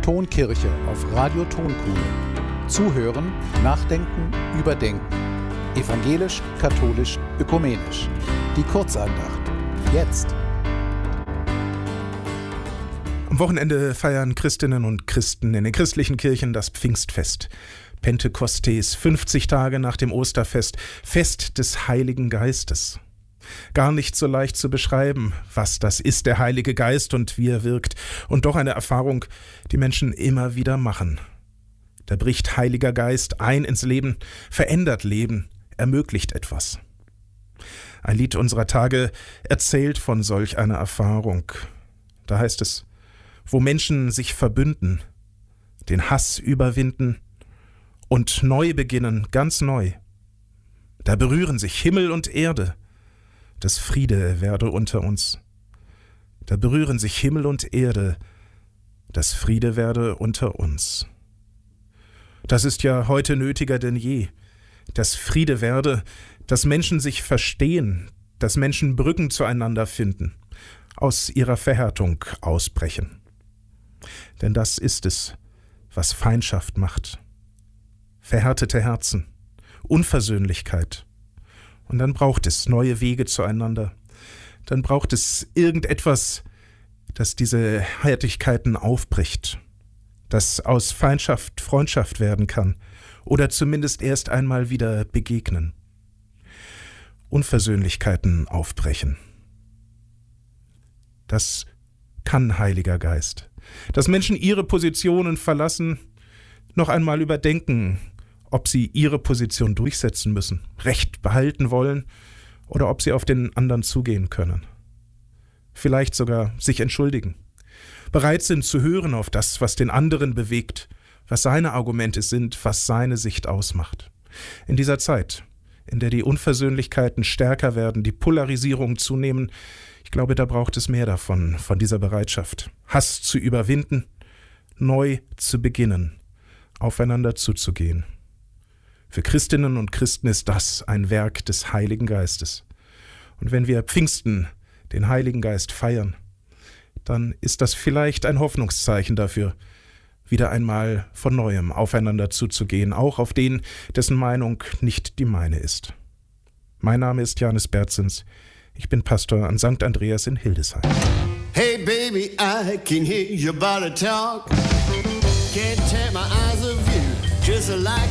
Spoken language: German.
Tonkirche auf Radio Tonkuhle. Zuhören, nachdenken, überdenken. Evangelisch, katholisch, ökumenisch. Die Kurzandacht. Jetzt. Am Wochenende feiern Christinnen und Christen in den christlichen Kirchen das Pfingstfest. Pentekostes, 50 Tage nach dem Osterfest, Fest des Heiligen Geistes. Gar nicht so leicht zu beschreiben, was das ist, der Heilige Geist und wie er wirkt. Und doch eine Erfahrung, die Menschen immer wieder machen. Da bricht Heiliger Geist ein ins Leben, verändert Leben, ermöglicht etwas. Ein Lied unserer Tage erzählt von solch einer Erfahrung. Da heißt es, wo Menschen sich verbünden, den Hass überwinden und neu beginnen, ganz neu. Da berühren sich Himmel und Erde, das Friede werde unter uns. Da berühren sich Himmel und Erde, das Friede werde unter uns. Das ist ja heute nötiger denn je, dass Friede werde, dass Menschen sich verstehen, dass Menschen Brücken zueinander finden, aus ihrer Verhärtung ausbrechen. Denn das ist es, was Feindschaft macht. Verhärtete Herzen, Unversöhnlichkeit. Und dann braucht es neue Wege zueinander. Dann braucht es irgendetwas, das diese Härtigkeiten aufbricht, das aus Feindschaft Freundschaft werden kann oder zumindest erst einmal wieder begegnen. Unversöhnlichkeiten aufbrechen. Das kann Heiliger Geist. Dass Menschen ihre Positionen verlassen, noch einmal überdenken, ob sie ihre Position durchsetzen müssen, Recht behalten wollen oder ob sie auf den anderen zugehen können. Vielleicht sogar sich entschuldigen, bereit sind zu hören auf das, was den anderen bewegt, was seine Argumente sind, was seine Sicht ausmacht. In dieser Zeit, in der die Unversöhnlichkeiten stärker werden, die Polarisierungen zunehmen, ich glaube, da braucht es mehr davon, von dieser Bereitschaft, Hass zu überwinden, neu zu beginnen, aufeinander zuzugehen. Für Christinnen und Christen ist das ein Werk des Heiligen Geistes. Und wenn wir Pfingsten, den Heiligen Geist, feiern, dann ist das vielleicht ein Hoffnungszeichen dafür, wieder einmal von Neuem aufeinander zuzugehen, auch auf den, dessen Meinung nicht die meine ist. Mein Name ist Janis Bertzens. Ich bin Pastor an St. Andreas in Hildesheim. Hey baby, I can hear your body talk. Can't take my eyes off you, just like